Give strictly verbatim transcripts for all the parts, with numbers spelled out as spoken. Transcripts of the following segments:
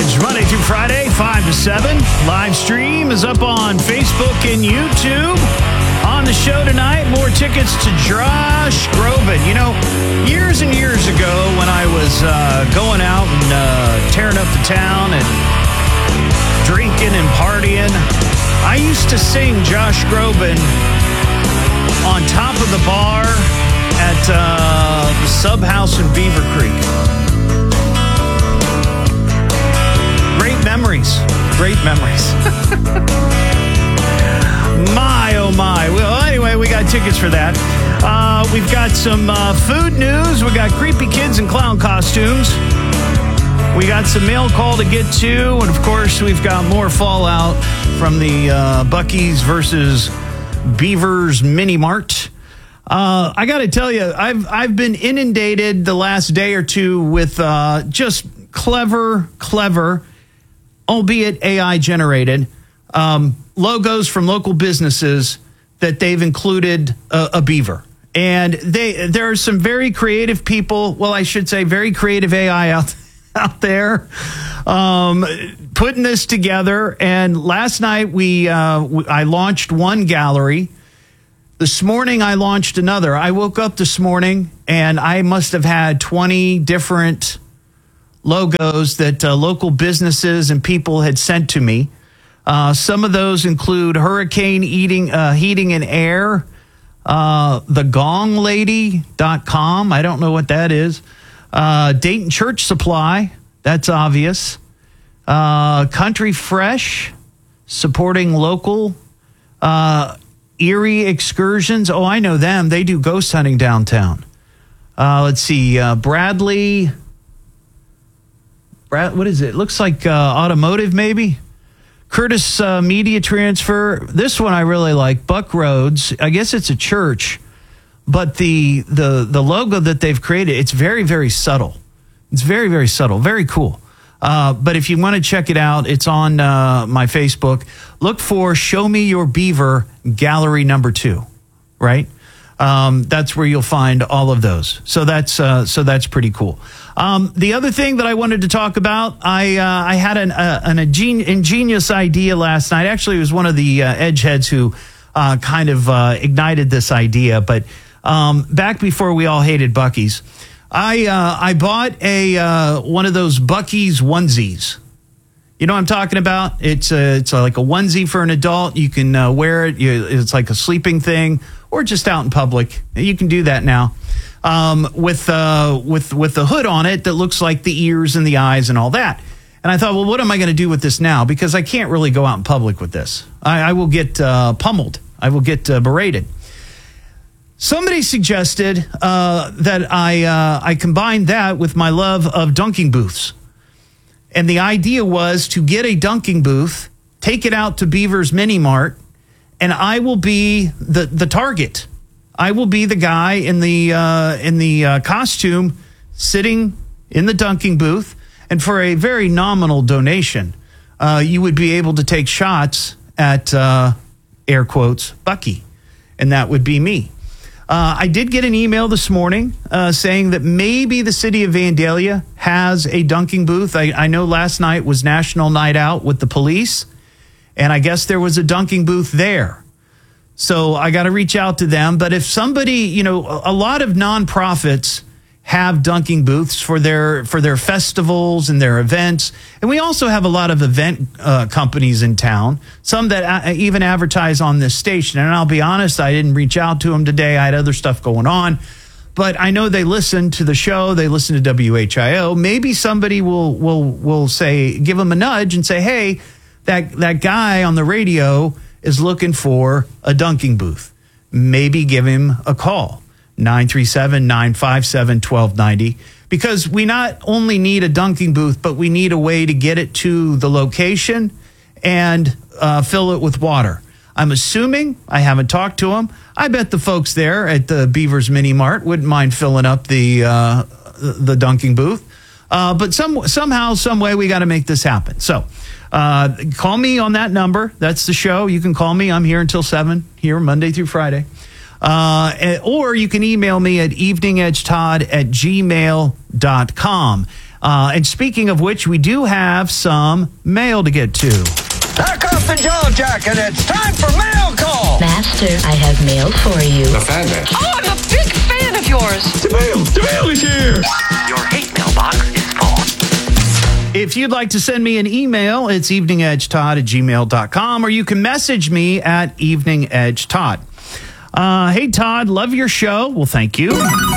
Edge, Monday through Friday, five to seven. Live stream is up on Facebook and YouTube. On the show tonight, more tickets to Josh Groban. You know, years and years ago when I was uh, going out and uh, tearing up the town and drinking and partying, I used to sing Josh Groban on top of the bar at uh, the Sub House in Beaver Creek. Great memories. Great memories. My, oh my. Well, anyway, we got tickets for that. Uh, we've got some uh, food news. We got creepy kids in clown costumes. We got some mail call to get to. And, of course, we've got more fallout from the uh, Buc-ee's versus Beavers Mini Mart. Uh, I got to tell you, I've I've been inundated the last day or two with uh, just clever, clever, albeit A I generated, um, logos from local businesses that they've included a, a beaver. And they there are some very creative people, well, I should say very creative A I out, out there um, putting this together. And last night we uh, I launched one gallery. This morning I launched another. I woke up this morning and I must have had twenty different logos that uh, local businesses and people had sent to me. Uh, some of those include Hurricane Eating, uh, Heating and Air, uh, the gong lady dot com. I don't know what that is. Uh, Dayton Church Supply. That's obvious. Uh, Country Fresh, supporting local. Uh, Erie Excursions. Oh, I know them. They do ghost hunting downtown. Uh, let's see. Uh, Bradley. Brad, what is it? Looks like uh, automotive, maybe. Curtis uh, Media Transfer. This one I really like. Buck Roads. I guess it's a church, but the the the logo that they've created, it's very very subtle. It's very very subtle. Very cool. Uh, but if you want to check it out, it's on uh, my Facebook. Look for Show Me Your Beaver Gallery number two, right? Um, that's where you'll find all of those. So that's uh, so that's pretty cool. Um, the other thing that I wanted to talk about, I uh, I had an, uh, an ingenious idea last night. Actually, it was one of the uh, edge heads who uh, kind of uh, ignited this idea. But um, back before we all hated Buc-ee's, I uh, I bought a uh, one of those Buc-ee's onesies. You know what I'm talking about? It's a, it's a, like a onesie for an adult. You can uh, wear it. You, it's like a sleeping thing, or just out in public. You can do that now um, with uh, with with the hood on it that looks like the ears and the eyes and all that. And I thought, well, what am I going to do with this now? Because I can't really go out in public with this. I, I will get uh, pummeled. I will get uh, berated. Somebody suggested uh, that I uh, I combine that with my love of dunking booths. And the idea was to get a dunking booth, take it out to Beaver's Mini Mart, and I will be the, the target. I will be the guy in the uh, in the uh, costume sitting in the dunking booth. And for a very nominal donation, uh, you would be able to take shots at, uh, air quotes, Buc-ee. And that would be me. Uh, I did get an email this morning uh, saying that maybe the city of Vandalia has a dunking booth. I, I know last night was National Night Out with the police, and I guess there was a dunking booth there. So I got to reach out to them. But if somebody, you know, a lot of nonprofits have dunking booths for their for their festivals and their events. And we also have a lot of event uh, companies in town, some that a- even advertise on this station. And I'll be honest, I didn't reach out to them today. I had other stuff going on. But I know they listen to the show. They listen to W H I O. Maybe somebody will will will say, give them a nudge and say, hey, that that guy on the radio is looking for a dunking booth. Maybe give him a call. nine three seven, nine five seven, one two nine zero, because we not only need a dunking booth, but we need a way to get it to the location and uh, fill it with water. I'm assuming, I haven't talked to them, I bet the folks there at the Beavers Mini Mart wouldn't mind filling up the uh, the dunking booth. Uh, but some somehow, some way, we got to make this happen. So uh, call me on that number. That's the show. You can call me. I'm here until seven, here Monday through Friday. Uh, or you can email me at eveningedgetodd at gmail dot com. Uh, and speaking of which, we do have some mail to get to. Knock off the jaw jacket. It's time for mail call. Master, I have mail for you. The fan man. Oh, I'm a big fan of yours. The mail. The mail is here. Your hate mailbox is full. If you'd like to send me an email, it's eveningedgetodd at gmail dot com, or you can message me at eveningedgetodd. Uh, hey, Todd, love your show. Well, thank you.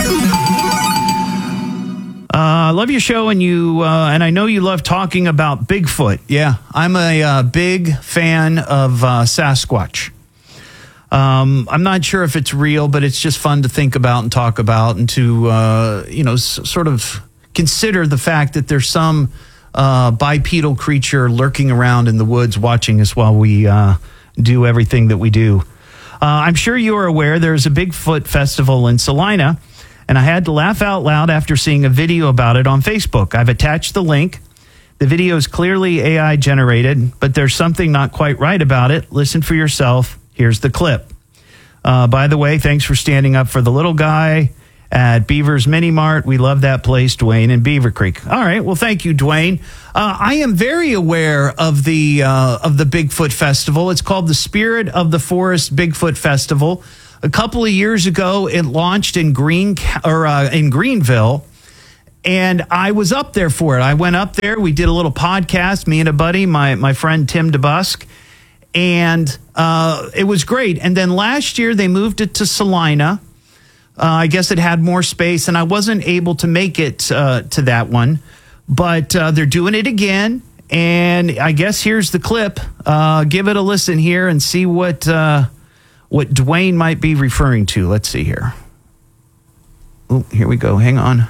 Uh, love your show, and you uh, and I know you love talking about Bigfoot. Yeah, I'm a uh, big fan of uh, Sasquatch. Um, I'm not sure if it's real, but it's just fun to think about and talk about, and to uh, you know, s- sort of consider the fact that there's some uh, bipedal creature lurking around in the woods, watching us while we uh, do everything that we do. Uh, I'm sure you are aware there's a Bigfoot festival in Salina, and I had to laugh out loud after seeing a video about it on Facebook. I've attached the link. The video is clearly A I generated, but there's something not quite right about it. Listen for yourself. Here's the clip. Uh, by the way, thanks for standing up for the little guy at Beaver's Mini Mart. We love that place, Dwayne, in Beaver Creek. All right. Well, thank you, Dwayne. Uh, I am very aware of the uh, of the Bigfoot Festival. It's called the Spirit of the Forest Bigfoot Festival. A couple of years ago, it launched in Green or uh, in Greenville, and I was up there for it. I went up there. We did a little podcast, me and a buddy, my my friend Tim DeBusk, and uh, it was great. And then last year, they moved it to Salina. Uh, I guess it had more space, and I wasn't able to make it uh, to that one. But uh, they're doing it again, and I guess here's the clip. Uh, give it a listen here and see what uh, what Dwayne might be referring to. Let's see here. Oh, here we go. Hang on.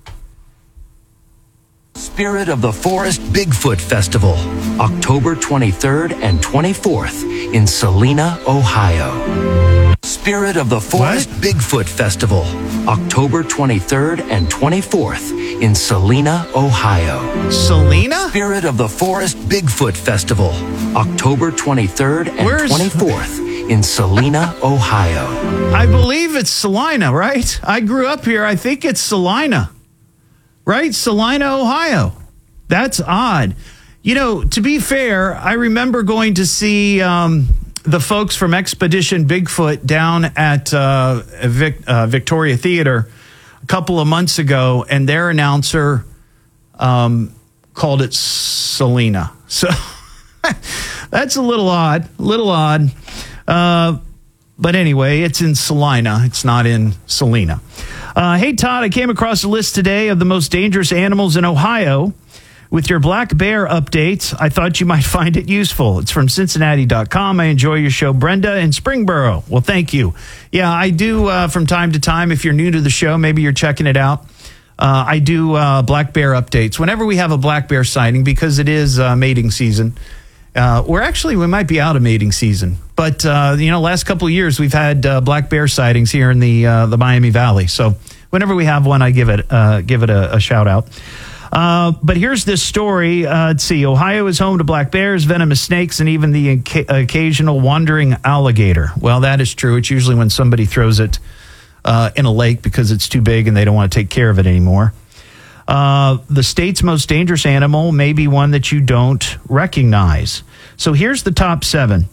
Spirit of the Forest Bigfoot Festival, October twenty-third and twenty-fourth in Salina, Ohio. Spirit of the Forest What? Bigfoot Festival, October twenty-third and twenty-fourth in Salina, Ohio. Salina? Spirit of the Forest Bigfoot Festival, October twenty-third and Where's- twenty-fourth in Salina, Ohio. I believe it's Salina, right? I grew up here. I think it's Salina. Right? Salina, Ohio. That's odd. You know, to be fair, I remember going to see um, the folks from Expedition Bigfoot down at uh, Vic, uh, Victoria Theater a couple of months ago, and their announcer um, called it Salina. So that's a little odd, a little odd. Uh, but anyway, it's in Salina. It's not in Salina. Uh, hey, Todd, I came across a list today of the most dangerous animals in Ohio. With your black bear updates, I thought you might find it useful. It's from Cincinnati dot com. I enjoy your show, Brenda in Springboro. Well, thank you. Yeah, I do uh, from time to time. If you're new to the show, maybe you're checking it out. Uh, I do uh, black bear updates whenever we have a black bear sighting, because it is uh, mating season. Uh, or actually, we might be out of mating season. But, uh, you know, last couple of years, we've had uh, black bear sightings here in the uh, the Miami Valley. So whenever we have one, I give it, uh, give it a, a shout out. Uh, but here's this story. Uh, let's see. Ohio is home to black bears, venomous snakes, and even the oca- occasional wandering alligator. Well, that is true. It's usually when somebody throws it uh, in a lake because it's too big and they don't want to take care of it anymore. Uh, the state's most dangerous animal may be one that you don't recognize. So here's the top seven.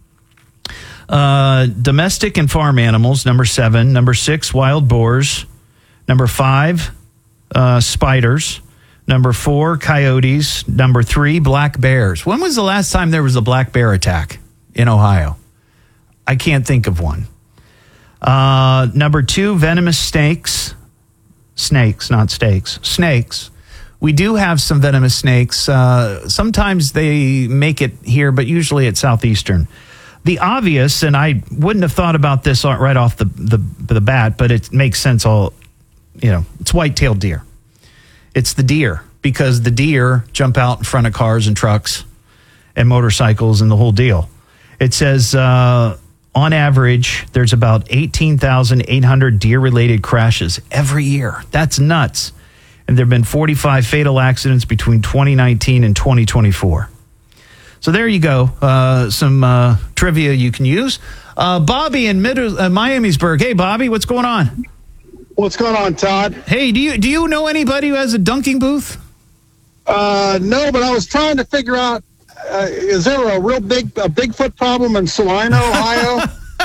Uh, domestic and farm animals, number seven. Number six, wild boars. Number five, uh, spiders. Number four, coyotes. Number three, black bears. When was the last time there was a black bear attack in Ohio? I can't think of one. Uh, number two, venomous snakes. Snakes, not steaks. Snakes. We do have some venomous snakes. Uh, sometimes they make it here, but usually it's southeastern. The obvious, and I wouldn't have thought about this right off the, the, the bat, but it makes sense all, you know, it's white-tailed deer. It's the deer, because the deer jump out in front of cars and trucks and motorcycles and the whole deal. It says, uh, on average, there's about eighteen thousand eight hundred deer-related crashes every year. That's nuts. And there have been forty-five fatal accidents between twenty nineteen and twenty twenty-four. So there you go. Uh, some uh, trivia you can use. Uh, Bobby in Mid- uh, Miamisburg. Hey, Bobby, what's going on? What's going on, Todd? Hey, do you do you know anybody who has a dunking booth? Uh, no, but I was trying to figure out, uh, is there a real big a Bigfoot problem in Salina, Ohio?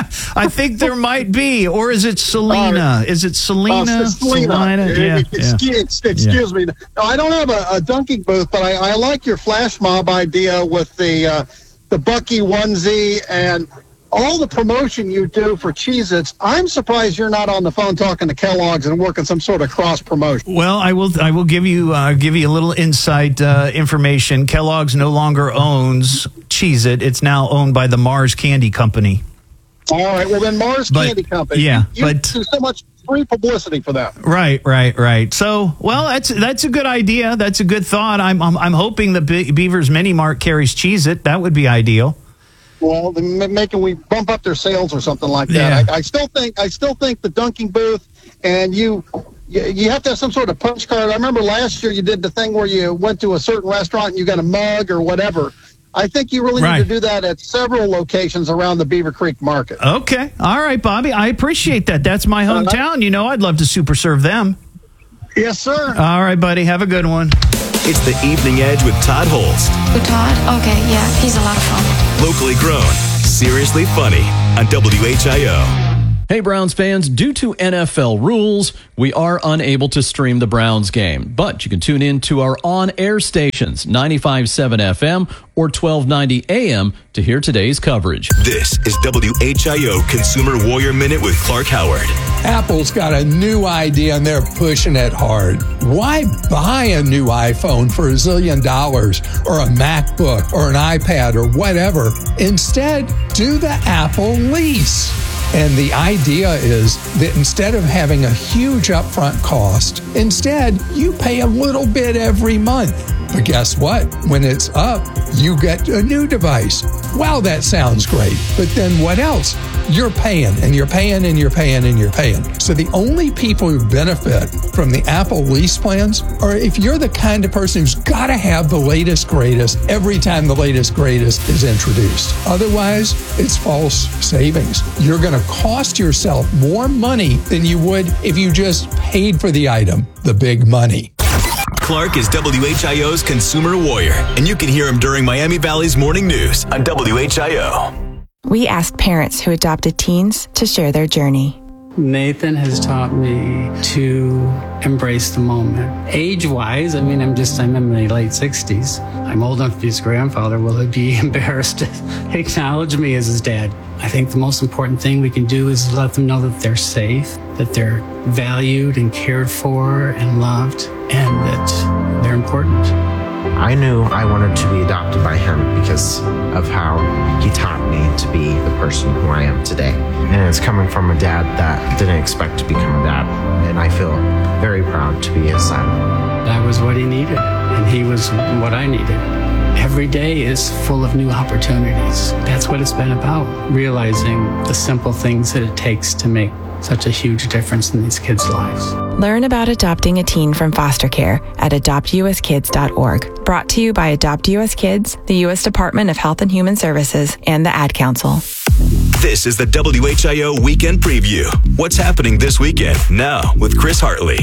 I think there might be. Or is it Selena? Uh, is it Selena? Uh, Selena. Selena? Yeah, excuse yeah. excuse Yeah. me. No, I don't have a, a dunking booth, but I, I like your flash mob idea with the uh, the Bucky onesie and all the promotion you do for Cheez-Its. I'm surprised you're not on the phone talking to Kellogg's and working some sort of cross promotion. Well, I will. I will give you uh, give you a little inside uh, information. Kellogg's no longer owns Cheez-It. It's now owned by the Mars Candy Company. All right. Well, then Mars But- Candy Company. yeah, you, you but- do so much free publicity for that. Right, right, right. So, well, that's that's a good idea. That's a good thought. I'm I'm, I'm hoping the Be- Beaver's Mini Mart carries Cheez-It. That would be ideal. Well, they're making we bump up their sales or something like that. Yeah. I, I still think I still think the dunking booth and you, you you have to have some sort of punch card. I remember last year you did the thing where you went to a certain restaurant and you got a mug or whatever. I think you really Right. need to do that at several locations around the Beaver Creek Market. Okay. All right, Bobby. I appreciate that. That's my hometown. You know, I'd love to super serve them. Yes, sir. All right, buddy. Have a good one. It's the Evening Edge with Todd Holst. With Todd? Okay, yeah, he's a lot of fun. Locally grown, seriously funny on W H I O. Hey, Browns fans, due to N F L rules, we are unable to stream the Browns game, but you can tune in to our on-air stations, ninety-five point seven F M or twelve ninety A M to hear today's coverage. This is W H I O Consumer Warrior Minute with Clark Howard. Apple's got a new idea and they're pushing it hard. Why buy a new iPhone for a zillion dollars or a MacBook or an iPad or whatever? Instead, do the Apple lease. And the idea is that instead of having a huge upfront cost, instead you pay a little bit every month. But guess what? When it's up, you get a new device. Wow, that sounds great. But then what else? You're paying and you're paying and you're paying and you're paying. So the only people who benefit from the Apple lease plans are if you're the kind of person who's got to have the latest greatest every time the latest greatest is introduced. Otherwise, it's false savings. You're going to cost yourself more money than you would if you just paid for the item, the big money. Clark is W H I O's Consumer Warrior, and you can hear him during Miami Valley's Morning News on W H I O. We asked parents who adopted teens to share their journey. Nathan has taught me to embrace the moment. Age-wise, I mean, I'm just, I'm in my late sixties. I'm old enough to be his grandfather. Will he be embarrassed to acknowledge me as his dad? I think the most important thing we can do is let them know that they're safe, that they're valued and cared for and loved, and that they're important. I knew I wanted to be adopted by him because of how he taught me to be the person who I am today. And it's coming from a dad that didn't expect to become a dad. And I feel very proud to be his son. That was what he needed, and he was what I needed. Every day is full of new opportunities. That's what it's been about, realizing the simple things that it takes to make such a huge difference in these kids' lives. Learn about adopting a teen from foster care at adopt u s kids dot org. Brought to you by Adopt U S Kids, the U S Department of Health and Human Services, and the Ad Council. This is the W H I O Weekend Preview. What's happening this weekend? Now with Chris Hartley.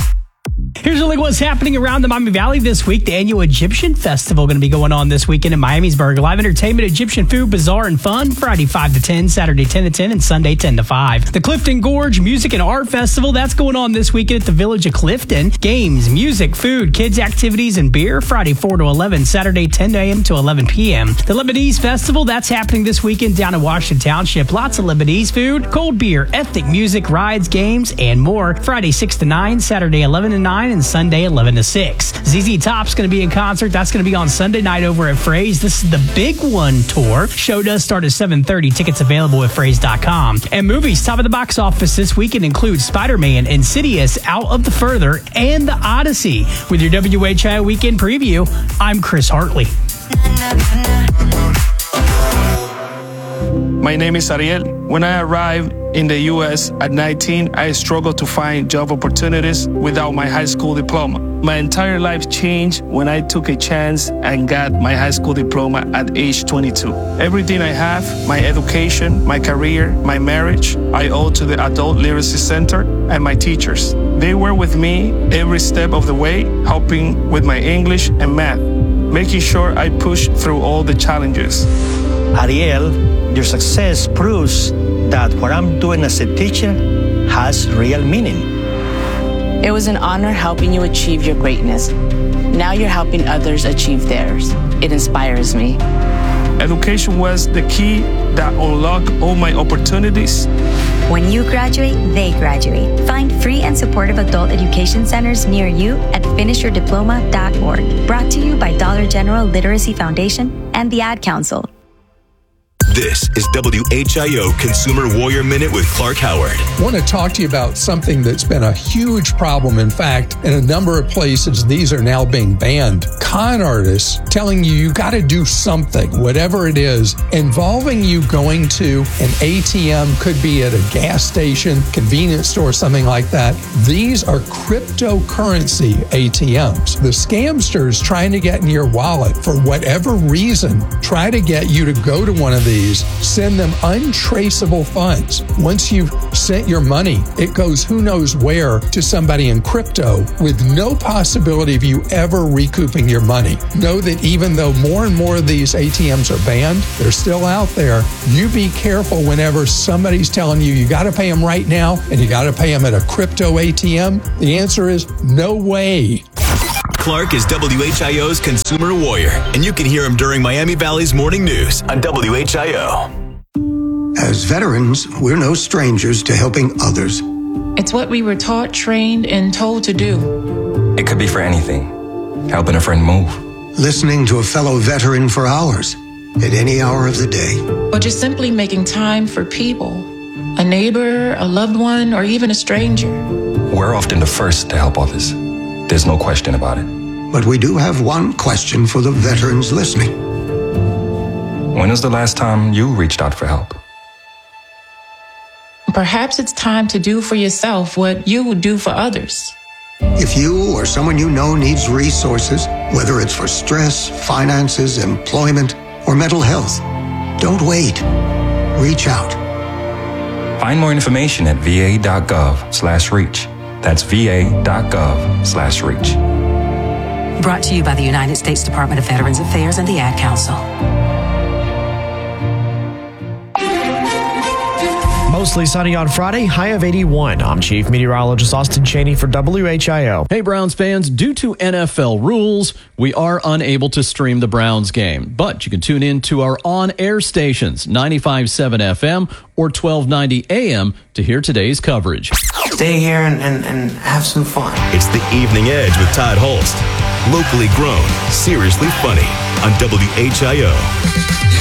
Here's really what's happening around the Miami Valley this week. The annual Egyptian Festival going to be going on this weekend in Miamisburg. Live entertainment, Egyptian food, bazaar, and fun. Friday five to ten, Saturday ten to ten, and Sunday ten to five. The Clifton Gorge Music and Art Festival, that's going on this weekend at the Village of Clifton. Games, music, food, kids' activities, and beer. Friday four to eleven, Saturday ten a m to eleven p m The Lebanese Festival, that's happening this weekend down in Washington Township. Lots of Lebanese food, cold beer, ethnic music, rides, games, and more. Friday six to nine, Saturday eleven to nine, and Sunday eleven to six. Z Z Top's going to be in concert. That's going to be on Sunday night over at Fraze. This is the Big One tour. Show does start at seven thirty. Tickets available at fraze dot com. And movies top of the box office this weekend include Spider-Man, Insidious, Out of the Further, and The Odyssey. With your W H I O Weekend Preview, I'm Chris Hartley. My name is Ariel. When I arrived in the U S at nineteen, I struggled to find job opportunities without my high school diploma. My entire life changed when I took a chance and got my high school diploma at age twenty-two. Everything I have, my education, my career, my marriage, I owe to the Adult Literacy Center and my teachers. They were with me every step of the way, helping with my English and math, making sure I pushed through all the challenges. Ariel, your success proves that what I'm doing as a teacher has real meaning. It was an honor helping you achieve your greatness. Now you're helping others achieve theirs. It inspires me. Education was the key that unlocked all my opportunities. When you graduate, they graduate. Find free and supportive adult education centers near you at finish your diploma dot org. Brought to you by Dollar General Literacy Foundation and the Ad Council. This is W H I O Consumer Warrior Minute with Clark Howard. I want to talk to you about something that's been a huge problem. In fact, in a number of places, these are now being banned. Con artists telling you you got to do something, whatever it is, involving you going to an A T M, could be at a gas station, convenience store, something like that. These are cryptocurrency A T Ms. The scamsters trying to get in your wallet for whatever reason, try to get you to go to one of these, send them untraceable funds. Once you've sent your money, it goes who knows where to somebody in crypto with no possibility of you ever recouping your money. Know that even though more and more of these A T Ms are banned, they're still out there. You be careful whenever somebody's telling you you got to pay them right now and you got to pay them at a crypto A T M. The answer is no way. Clark is W H I O's Consumer Warrior, and you can hear him during Miami Valley's Morning News on W H I O. As veterans, we're no strangers to helping others. It's what we were taught, trained, and told to do. It could be for anything. Helping a friend move. Listening to a fellow veteran for hours, at any hour of the day. Or just simply making time for people. A neighbor, a loved one, or even a stranger. We're often the first to help others. There's no question about it. But we do have one question for the veterans listening. When was the last time you reached out for help? Perhaps it's time to do for yourself what you would do for others. If you or someone you know needs resources, whether it's for stress, finances, employment, or mental health, don't wait. Reach out. Find more information at va.gov slash reach. That's va.gov slash reach. Brought to you by the United States Department of Veterans Affairs and the Ad Council. Mostly sunny on Friday, high of eighty-one. I'm Chief Meteorologist Austin Cheney for W H I O. Hey, Browns fans, due to N F L rules, we are unable to stream the Browns game, but you can tune in to our on-air stations, ninety-five point seven F M or twelve ninety A M to hear today's coverage. Stay here and, and, and have some fun. It's the Evening Edge with Todd Holst. Locally grown, seriously funny on W H I O.